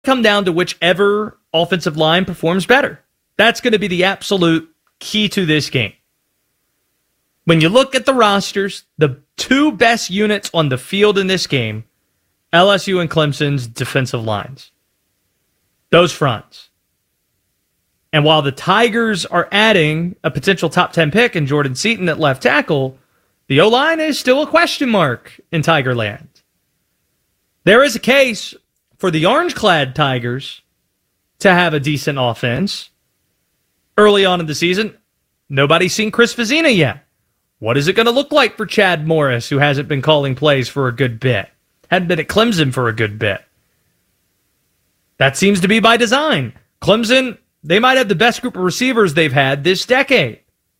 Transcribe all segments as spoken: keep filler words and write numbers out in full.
come down to whichever offensive line performs better. That's going to be the absolute key to this game. When you look at the rosters, the two best units on the field in this game, L S U and Clemson's defensive lines. Those fronts. And while the Tigers are adding a potential top ten pick in Jordan Seaton at left tackle, the O-line is still a question mark in Tigerland. There is a case for the orange-clad Tigers to have a decent offense. Early on in the season, nobody's seen Chris Vizina yet. What is it going to look like for Chad Morris, who hasn't been calling plays for a good bit? Hadn't been at Clemson for a good bit. That seems to be by design. Clemson, they might have the best group of receivers they've had this decade.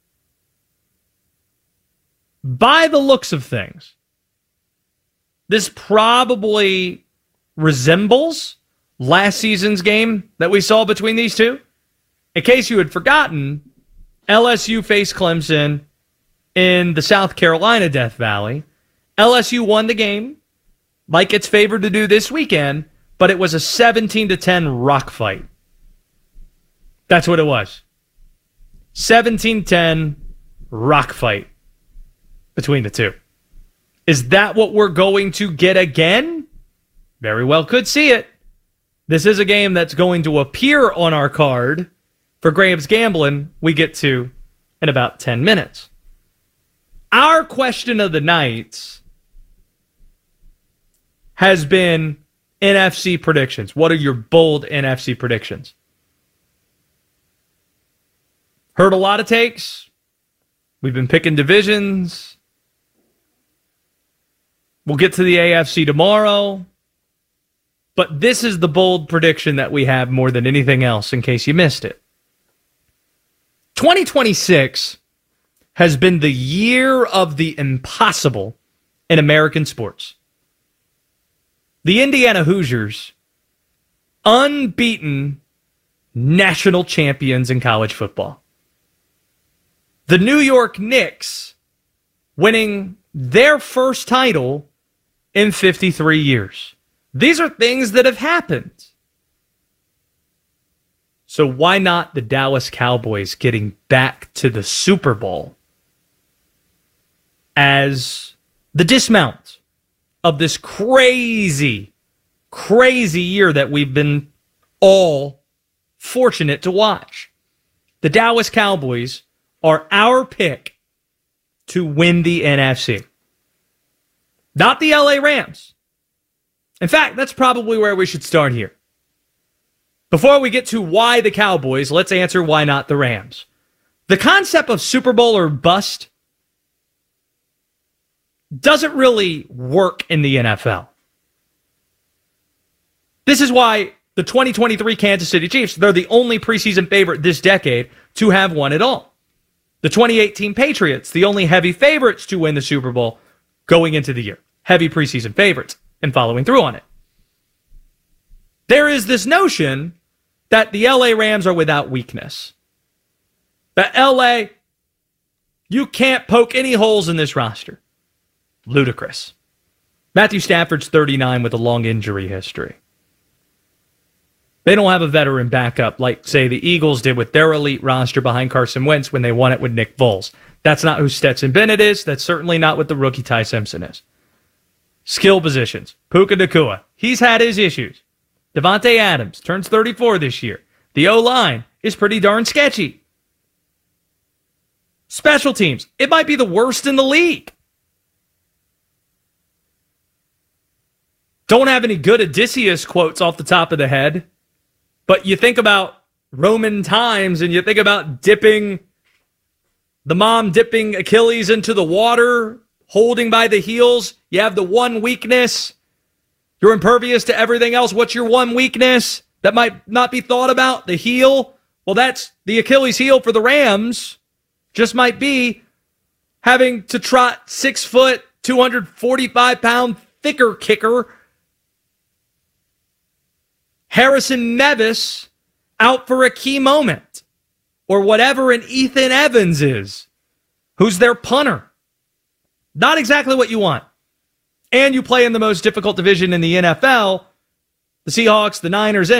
By the looks of things, this probably resembles last season's game that we saw between these two. In case you had forgotten, L S U faced Clemson in the South Carolina Death Valley. L S U won the game, like it's favored to do this weekend, but it was a seventeen to ten rock fight. That's what it was. seventeen ten rock fight between the two. Is that what we're going to get again? Very well could see it. This is a game that's going to appear on our card for Graham's Gambling we get to in about ten minutes. Our question of the night has been N F C predictions. What are your bold N F C predictions? Heard a lot of takes. We've been picking divisions. We'll get to the A F C tomorrow. But this is the bold prediction that we have more than anything else, in case you missed it. twenty twenty-six has been the year of the impossible in American sports. The Indiana Hoosiers, unbeaten national champions in college football. The New York Knicks winning their first title in fifty-three years. These are things that have happened. So why not the Dallas Cowboys getting back to the Super Bowl as the dismount of this crazy, crazy year that we've been all fortunate to watch? The Dallas Cowboys are our pick to win the N F C. Not the L A Rams. In fact, that's probably where we should start here. Before we get to why the Cowboys, let's answer why not the Rams. The concept of Super Bowl or bust doesn't really work in the N F L. This is why the twenty twenty-three Kansas City Chiefs, they're the only preseason favorite this decade to have won it all. The twenty eighteen Patriots, the only heavy favorites to win the Super Bowl going into the year. Heavy preseason favorites and following through on it. There is this notion that the L A Rams are without weakness. That L A, you can't poke any holes in this roster. Ludicrous. Matthew Stafford's thirty-nine with a long injury history. They don't have a veteran backup like, say, the Eagles did with their elite roster behind Carson Wentz when they won it with Nick Foles. That's not who Stetson Bennett is. That's certainly not what the rookie Ty Simpson is. Skill positions. Puka Nacua. He's had his issues. Devontae Adams turns thirty-four this year. The O-line is pretty darn sketchy. Special teams. It might be the worst in the league. Don't have any good Odysseus quotes off the top of the head. But you think about Roman times and you think about dipping, the mom dipping Achilles into the water, holding by the heels. You have the one weakness. You're impervious to everything else. What's your one weakness that might not be thought about? The heel. Well, that's the Achilles heel for the Rams. Just might be having to trot six foot, two hundred forty-five pound thicker kicker Harrison Mevis out for a key moment. Or whatever an Ethan Evans is, who's their punter. Not exactly what you want. And you play in the most difficult division in the N F L. The Seahawks, the Niners,